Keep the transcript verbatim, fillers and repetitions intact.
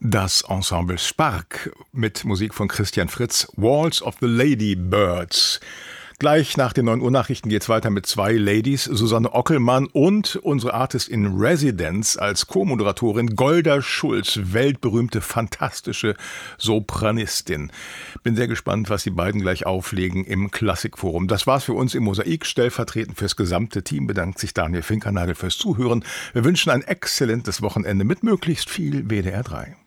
Das Ensemble Spark mit Musik von Christian Fritz, Waltz of the Ladybirds. Gleich nach den neun Uhr Nachrichten geht's weiter mit zwei Ladies, Susanne Ockelmann und unsere Artist in Residence als Co-Moderatorin Golda Schulz, weltberühmte, fantastische Sopranistin. Bin sehr gespannt, was die beiden gleich auflegen im Klassikforum. Das war's für uns im Mosaik. Stellvertretend fürs gesamte Team bedankt sich Daniel Finkernagel fürs Zuhören. Wir wünschen ein exzellentes Wochenende mit möglichst viel W D R drei.